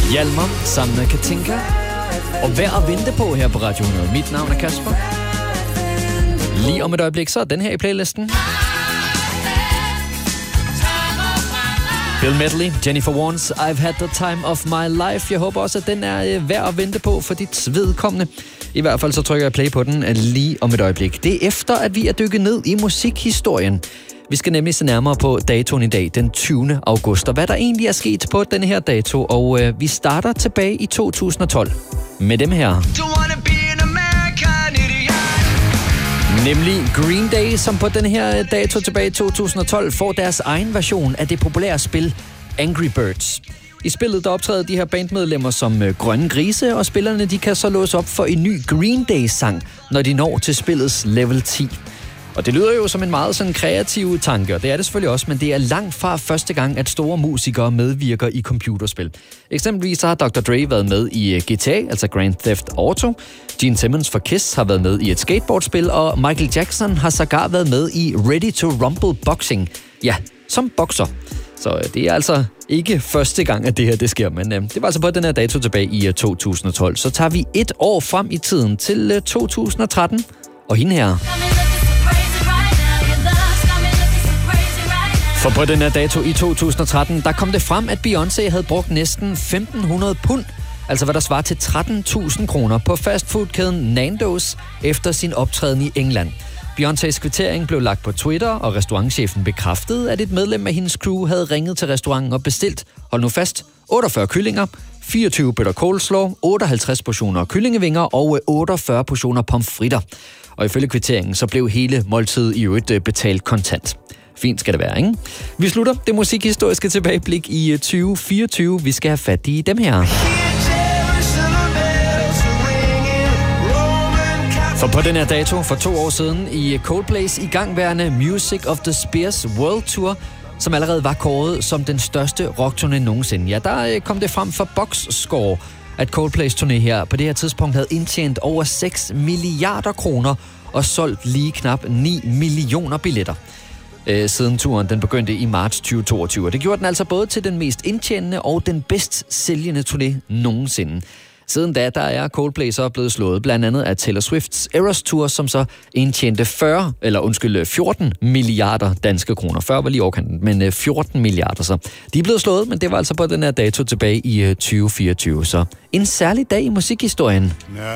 Hjalmar sammen med Katinka. Og værd at vente på her på Radio 100. Mit navn er Kasper. Lige om et øjeblik, så er den her i playlisten. Bill Medley, Jennifer Warnes, I've had the time of my life. Jeg håber også, at den er værd at vente på for dit vedkommende. I hvert fald så trykker jeg play på den lige om et øjeblik. Det er efter, at vi er dykket ned i musikhistorien. Vi skal nemlig se nærmere på datoen i dag, den 20. august, og hvad der egentlig er sket på den her dato. Og vi starter tilbage i 2012 med dem her. Nemlig Green Day, som på den her dato tilbage i 2012 får deres egen version af det populære spil Angry Birds. I spillet der optræder de her bandmedlemmer som grønne grise, og spillerne de kan så låse op for en ny Green Day-sang, når de når til spillets level 10. Og det lyder jo som en meget sådan kreativ tanke, og det er det selvfølgelig også, men det er langt fra første gang, at store musikere medvirker i computerspil. Eksempelvis så har Dr. Dre været med i GTA, altså Grand Theft Auto. Gene Simmons fra Kiss har været med i et skateboardspil, og Michael Jackson har sågar været med i Ready to Rumble Boxing. Ja, som bokser. Så det er altså ikke første gang, at det her det sker, men det var altså på den her dato tilbage i 2012. Så tager vi et år frem i tiden til 2013, og hende her. For på den her dato i 2013, der kom det frem, at Beyoncé havde brugt næsten 1.500 pund, altså hvad der svarer til 13.000 kroner, på fastfoodkæden Nando's efter sin optræden i England. Beyoncés kvittering blev lagt på Twitter, og restaurantchefen bekræftede, at et medlem af hendes crew havde ringet til restauranten og bestilt, hold nu fast, 48 kyllinger, 24 bøtter coleslaw, 58 portioner kyllingevinger og 48 portioner pomfritter. Og ifølge kvitteringen, så blev hele måltidet i øvrigt betalt kontant. Fint skal det være, ikke? Vi slutter det musikhistoriske tilbageblik i 2024. Vi skal have fat i dem her. For på den her dato, for 2 år siden, i Coldplays igangværende Music of the Spheres World Tour, som allerede var kåret som den største rockturné nogensinde. Ja, der kom det frem for Boxscore, at Coldplays turné her på det her tidspunkt havde indtjent over 6 milliarder kroner og solgt lige knap 9 millioner billetter. Siden turen den begyndte i marts 2022. Det gjorde den altså både til den mest indtjenende og den bedst sælgende turné nogensinde. Siden da, der er Coldplay så blevet slået blandt andet af Taylor Swifts Eras Tour, som så indtjente 14 milliarder danske kroner. 40 var lige overkanten, men 14 milliarder så. De er blevet slået, men det var altså på den her dato tilbage i 2024. Så en særlig dag i musikhistorien.